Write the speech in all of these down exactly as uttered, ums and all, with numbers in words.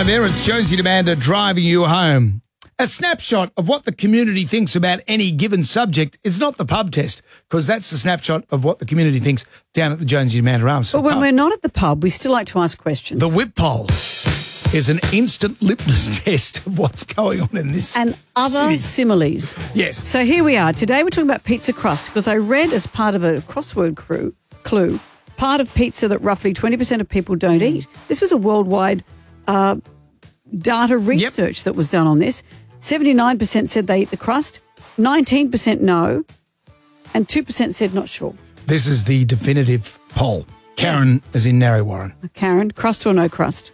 Hi there, it's Jonesy and Amanda driving you home. A snapshot of what the community thinks about any given subject is not the pub test, because that's the snapshot of what the community thinks down at the Jonesy and Amanda Arms. But when pub. we're not at the pub, we still like to ask questions. The whip poll is an instant litmus test of what's going on in this and other city. similes. Yes. So here we are. Today we're talking about pizza crust, because I read as part of a crossword crew, clue, part of pizza that roughly twenty percent of people don't eat. This was a worldwide uh, data research yep. that was done on this. seventy-nine percent said they eat the crust, nineteen percent no, and two percent said not sure. This is the definitive poll. Karen is in Narre Warren. Karen, crust or no crust?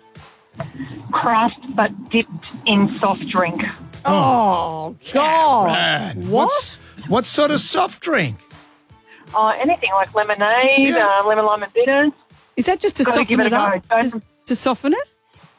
Crust, but dipped in soft drink. Oh, God. Karen. What? What's, what sort of soft drink? Uh, anything like lemonade, Yeah. uh, lemon lime and bitters. Is that just to Gotta soften give it it a up? go. Just to soften it?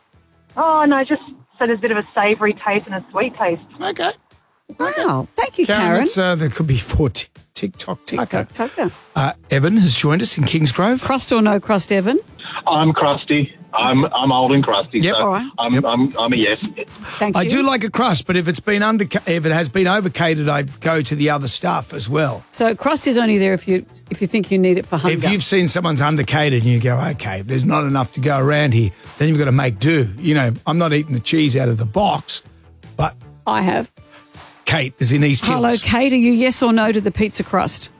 Oh, no, just so there's a bit of a savoury taste and a sweet taste. Okay. Wow. Thank you, Karen, Karen. that's, uh, there could be four t- TikTok ticker. Tucker. Uh, Evan has joined us in Kingsgrove. Crust or no crust, Evan? I'm crusty. I'm I'm old and crusty. Yep. So All right. I'm, Yep. I'm I'm a yes. Thank you. I do like a crust, but if it's been under, if it has been overcated, I go to the other stuff as well. So crust is only there if you if you think you need it for hunger. If you've seen someone's undercated and you go, okay, there's not enough to go around here, then you've got to make do. You know, I'm not eating the cheese out of the box, but I have. Kate is in East Hills. Hello, Kate. Are you yes or no to the pizza crust?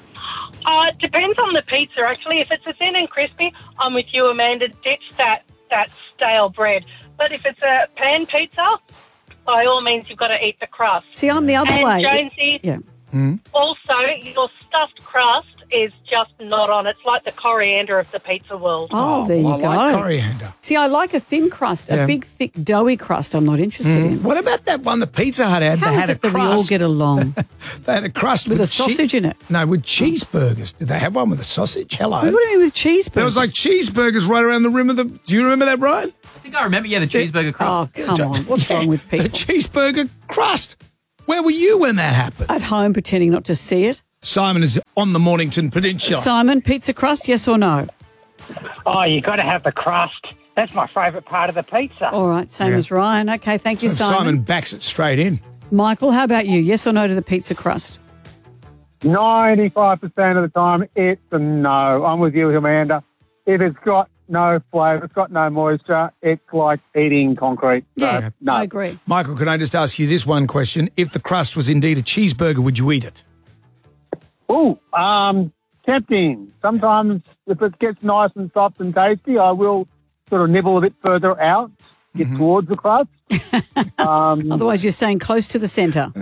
Uh, it depends on the pizza, actually. If it's a thin and crispy, I'm with you, Amanda. Ditch that, that stale bread. But if it's a pan pizza, by all means, you've got to eat the crust. See, I'm the other and way. Jonesy, Yeah. also, your stuffed crust is just not on. It's like the coriander of the pizza world. Oh, there you I go. like coriander. See, I like a thin crust. A Yeah. big, thick, doughy crust I'm not interested in. What about that one that Pizza Hut had? How they is had it a that we all crust. get along? They had a crust With with, a sausage in it? No, with cheeseburgers. Did they have one with a sausage? Hello. What do you mean with cheeseburgers? There was like cheeseburgers right around the rim of the. Do you remember that, Brian? I think I remember, yeah, the cheeseburger Oh, crust. come on. What's wrong with people? The cheeseburger crust. Where were you when that happened? At home pretending not to see it. Simon is on the Mornington Peninsula. Simon, pizza crust, yes or no? Oh, you got to have the crust. That's my favourite part of the pizza. All right, same Yeah. as Ryan. Okay, thank you, So Simon. Simon backs it straight in. Michael, how about you? Yes or no to the pizza crust? ninety-five percent of the time, it's a no. I'm with you, Amanda. If it's got no flavour, it's got no moisture, it's like eating concrete. So, Yeah, no. I agree. Michael, can I just ask you this one question? If the crust was indeed a cheeseburger, would you eat it? Ooh, um, tempting. Sometimes if it gets nice and soft and tasty, I will sort of nibble a bit further out, get towards the crust. um, Otherwise, you're staying close to the centre.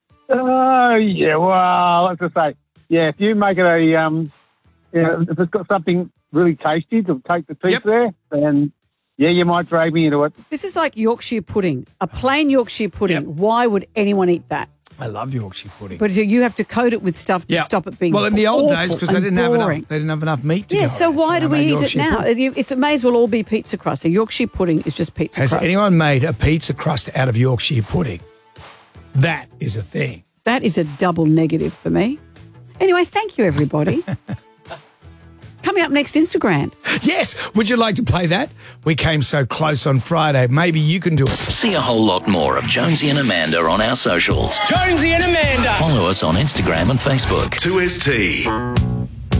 Oh, yeah, well, let's just say, yeah, if you make it a, um, you know, if it's got something really tasty to take the piece Yep. there, then, yeah, you might drag me into it. This is like Yorkshire pudding, a plain Yorkshire pudding. Yep. Why would anyone eat that? I love Yorkshire pudding. But you have to coat it with stuff to Yeah. stop it being well, in the old awful days, because they and didn't have boring. enough, they didn't have enough meat to Yeah, go so around, why they do we made eat it Yorkshire now? pudding. It, it's, it may as well all be pizza crust. A Yorkshire pudding is just pizza Has crust. anyone made a pizza crust out of Yorkshire pudding? That is a thing. That is a double negative for me. Anyway, thank you, everybody. Coming up next, Instagram. Yes. Would you like to play that? We came so close on Friday. Maybe you can do it. See a whole lot more of Jonesy and Amanda on our socials. Jonesy and Amanda. Follow us on Instagram and Facebook. two S T.